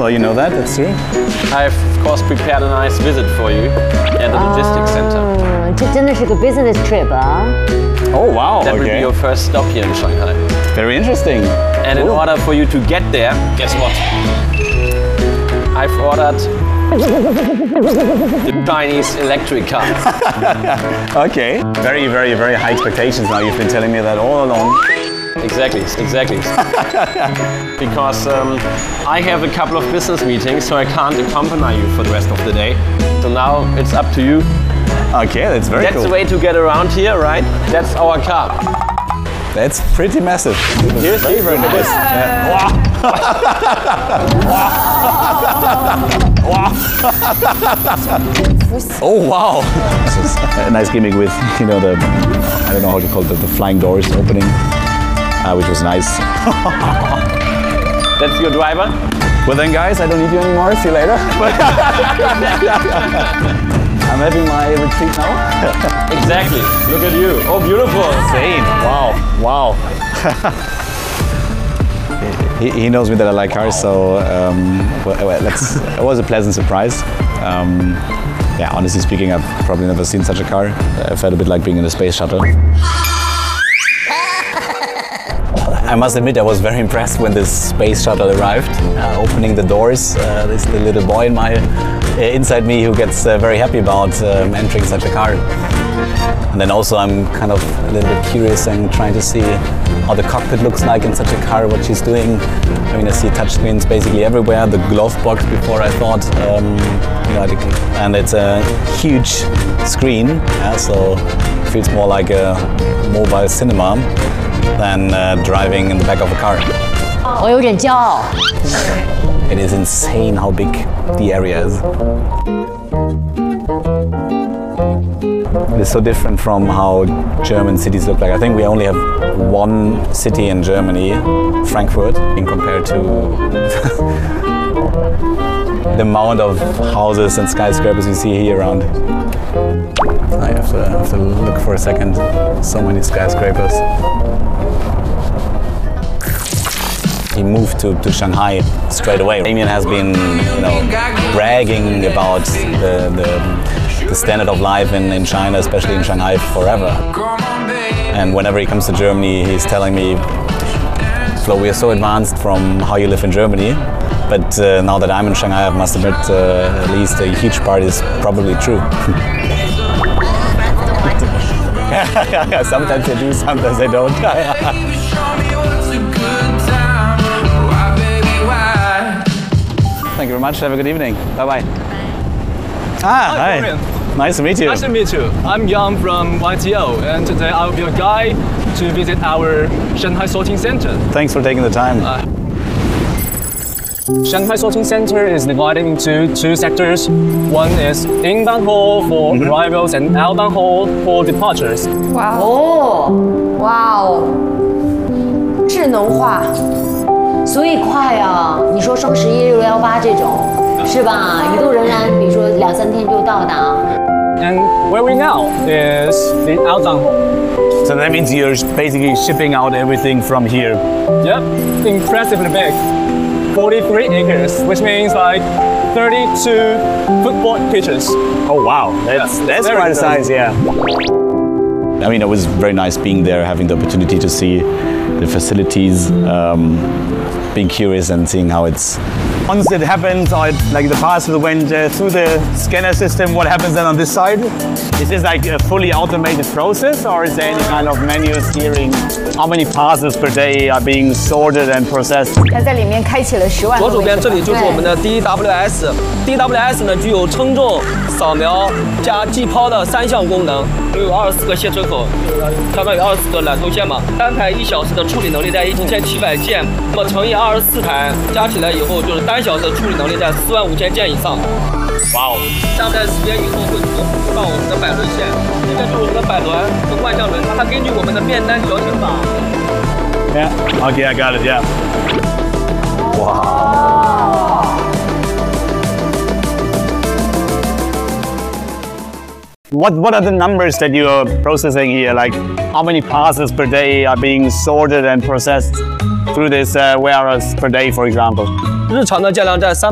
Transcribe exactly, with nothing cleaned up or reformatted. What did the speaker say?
well, you know that, that's true. I've of course prepared a nice visit for you at the logistics center. 这真的是个 business trip 啊。 Oh wow, That will be okay. your first stop here in Shanghai. Very interesting. And in Cool. order for you to get there, guess what? I've ordered the Chinese electric car. Okay. Very, very, very high expectations now. You've been telling me that all along. Exactly, exactly. Because um, I have a couple of business meetings, so I can't accompany you for the rest of the day. So now it's up to you. Okay, that's very That's cool. the way to get around here, right? That's our car. That's pretty massive. Here's very, very nice. Yeah. Oh wow! This is a nice gimmick with, you know, the, I don't know how to call it, the, the flying doors opening, uh, which was nice. That's your driver? Well then guys, I don't need you anymore, see you later. I'm having my retreat now. Exactly. Look at you. Oh, beautiful. Insane. Wow, wow. he, he knows me that I like cars, so um, well, well, that's, it was a pleasant surprise. Um, yeah, honestly speaking, I've probably never seen such a car. I felt a bit like being in a space shuttle. I must admit, I was very impressed when this space shuttle arrived. Uh, opening the doors, uh, there's the little boy in my, uh, inside me who gets uh, very happy about um, entering such a car. And then also I'm kind of a little bit curious and trying to see how the cockpit looks like in such a car, what she's doing. I mean, I see touchscreens basically everywhere, the glove box before I thought, um, you know, and it's a huge screen, yeah, so it feels more like a mobile cinema than uh, driving in the back of a car. 我有点骄傲。 It is insane how big the area is. It is so different from how German cities look like. I think we only have one city in Germany, Frankfurt, in compared to the amount of houses and skyscrapers you see here around. I have to, I have to look for a second. So many skyscrapers. He moved to, to Shanghai straight away. Damien has been, you know, bragging about the, the, the standard of life in, in China, especially in Shanghai, forever. And whenever he comes to Germany, he's telling me, Flo, we are so advanced from how you live in Germany. But uh, now that I'm in Shanghai, I must admit, uh, at least a huge part is probably true. Sometimes I do, sometimes I don't. Thank you very much. Have a good evening. Bye-bye. Ah, hi. Hi. Nice to meet you. Nice to meet you. I'm Yang from Y T O, and today I will be your guide to visit our Shanghai Sorting Center. Thanks for taking the time. Uh, Shanghai Sorting Center is divided into two sectors. One is inbound hall for Mm-hmm. arrivals and outbound hall for departures. 哇哦， 哦， 哇哦，智能化， 所以快啊！你说双十一、六幺八这种，是吧？移动人员，比如说两三天就到达。 And where we now is the outbound hall. So that means you're basically shipping out everything from here. Yep, impressively big. forty-three acres, which means like thirty-two football pitches. Oh wow, that's Yeah, that's very quite a nice. size, yeah. I mean, it was very nice being there, having the opportunity to see the facilities, um, being curious and seeing how it's. Once it happens, or it, like the parcel went uh, through the scanner system, what happens then on this side? Is this like a fully automated process, or is there any kind of manual steering? How many parcels per day are being sorted and processed? 它在里面开启了十万个左手边这里就是我们的 D W S。D W S 呢具有称重、扫描加计抛的三项功能，有二十四个卸车口，相当于二十四个缆头线嘛。单台一小时的处理能力在一千七百件，那么乘以二十四台，加起来以后就是单小时的处理能力在四万五千件以上。哇哦！下面时间以后会同步放我们的摆轮线，这边就是我们的摆轮和万向轮，它根据我们的变单调整法。 Yeah. Okay, I got it. Yeah. Wow. What What are the numbers that you are processing here? Like, how many parcels per day are being sorted and processed through this uh, warehouse per day, for example? 日常的件量在三。